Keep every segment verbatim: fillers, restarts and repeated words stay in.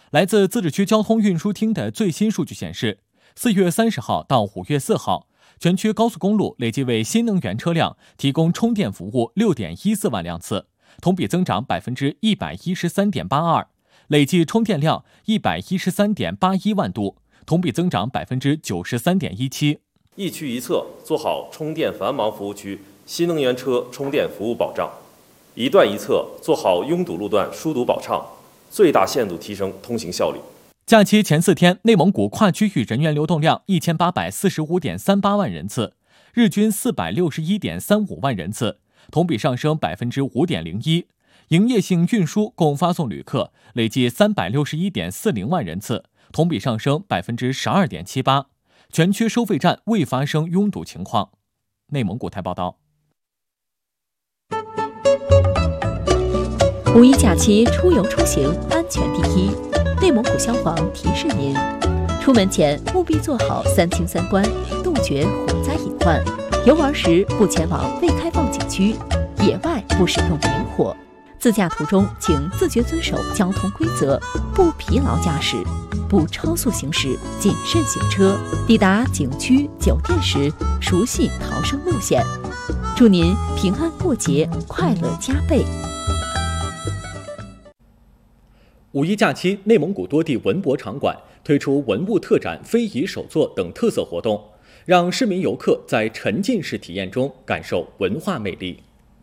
来自自治区交通运输厅的最新数据显示，四月三十号到五月四号，全区高速公路累计为新能源车辆提供充电服务 六点一四万辆次，同比增长 百分之一百一十三点八二， 累计充电量 一百一十三点八一万度，同比增长 百分之九十三点一七。 一区一侧做好充电繁忙服务区新能源车充电服务保障，一段一侧做好拥堵路段疏堵保畅，最大限度提升通行效率。 假期前四天，内蒙古跨区域人员流动量一千八百四十五点三八万人次，日均四百六十一点三五万人次，同比上升 百分之五点零一。营业性运输共发送旅客累计三百六十一点四零万人次，同比上升 百分之十二点七八。全区收费站未发生拥堵情况。内蒙古台报道。 五一假期出游出行安全第一，内蒙古消防提示您：出门前务必做好三清三关，杜绝火灾隐患。游玩时不前往未开放景区，野外不使用明火。自驾途中请自觉遵守交通规则，不疲劳驾驶，不超速行驶，谨慎行车。抵达景区、酒店时熟悉逃生路线。祝您平安过节，快乐加倍。 五一假期，内蒙古多地文博场馆推出文物特展、非遗手作等特色活动，让市民游客在沉浸式体验中感受文化魅力。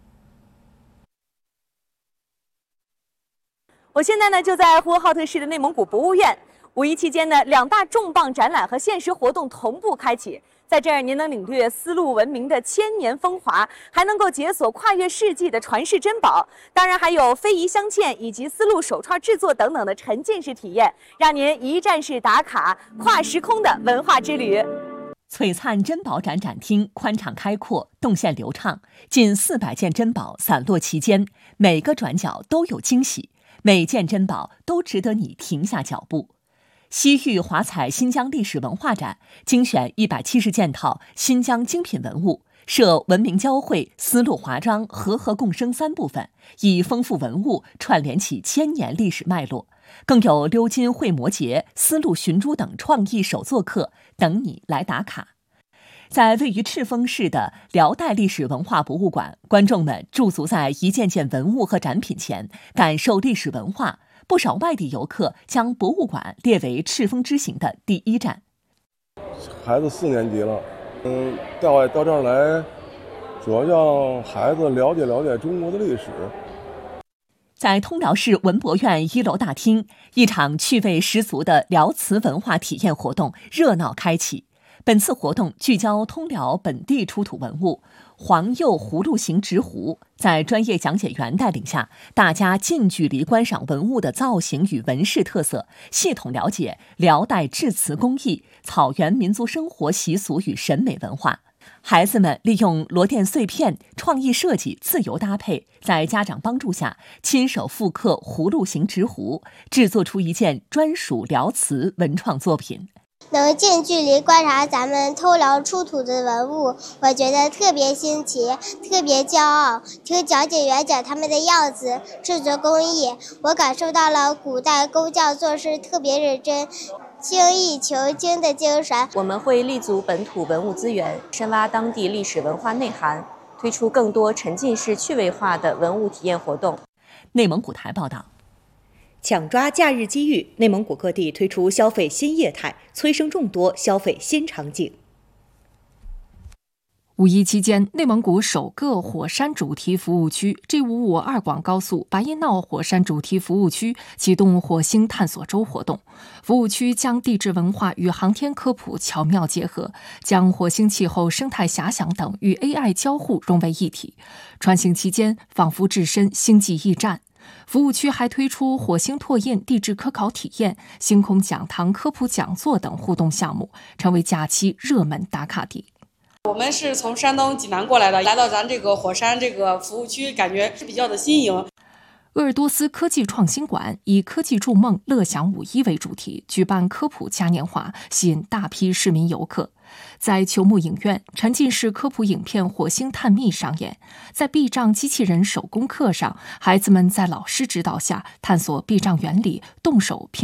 我现在呢就在呼和浩特市的内蒙古博物院。五一期间呢，两大重磅展览和限时活动同步开启，在这儿您能领略丝路文明的千年风华，还能够解锁跨越世纪的传世珍宝，当然还有非遗镶嵌以及丝路手串制作等等的沉浸式体验，让您一站式打卡跨时空的文化之旅。 璀璨珍宝展展厅宽敞开阔，动线流畅，近四百件珍宝散落其间，每个转角都有惊喜，每件珍宝都值得你停下脚步。西域华彩新疆历史文化展精选一百七十件套新疆精品文物，设文明交汇、丝路华章、和合共生三部分，以丰富文物串联起千年历史脉络。更有鎏金会魔节、丝路寻珠等创意手作课等你来打卡。在位于赤峰市的辽代历史文化博物馆，观众们驻足在一件件文物和展品前，感受历史文化。不少外地游客将博物馆列为赤峰之行的第一站。 孩子四年级了，嗯，带我到这儿来，主要让孩子了解了解中国的历史。 在通辽市文博院一楼大厅，一场趣味十足的辽瓷文化体验活动热闹开启。本次活动聚焦通辽本地出土文物黄釉葫芦形直壶，在专业讲解员带领下，大家近距离观赏文物的造型与纹饰特色，系统了解辽代制瓷工艺、草原民族生活习俗与审美文化。孩子们利用螺钿碎片创意设计，自由搭配，在家长帮助下亲手复刻葫芦形直壶，制作出一件专属辽瓷文创作品。 能近距离观察咱们通辽出土的文物，我觉得特别新奇，特别骄傲。听讲解员讲他们的样子、制作工艺，我感受到了古代工匠做事特别认真、精益求精的精神。 我们会立足本土文物资源，深挖当地历史文化内涵，推出更多沉浸式趣味化的文物体验活动。 内蒙古台报道。 抢抓假日机遇，内蒙古各地推出消费新业态，催生众多消费新场景。 五一期间，内蒙古首个火山主题服务区 G 五五二广高速白音淖火山主题服务区启动火星探索周活动。服务区将地质文化与航天科普巧妙结合，将火星气候、生态遐想等与 A I 交互融为一体。穿行期间，仿佛置身星际驿站。服务区还推出火星拓印、地质科考体验、星空讲堂、科普讲座等互动项目，成为假期热门打卡地。 我们是从山东济南过来的，来到咱这个火山这个服务区，感觉是比较的新颖。 鄂尔多斯科技创新馆以科技筑梦、乐享五一为主题，举办科普嘉年华，吸引大批市民游客。在球幕影院，沉浸式科普影片《火星探秘》上演。在避障机器人手工课上，孩子们在老师指导下探索避障原理，动手拼